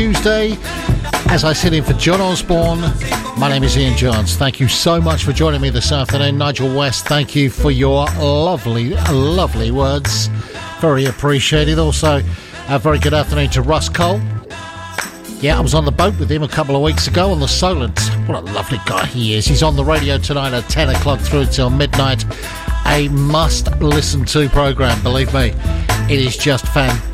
Tuesday. As I sit in for John Osborne, my name is Ian Johns. Thank you so much for joining me this afternoon. Nigel West, thank you for your lovely, lovely words. Very appreciated. Also, a very good afternoon to Russ Cole. Yeah, I was on the boat with him a couple of weeks ago on the Solent. What a lovely guy he is. He's on the radio tonight at 10 o'clock through till midnight. A must-listen-to programme, believe me. It is just fantastic.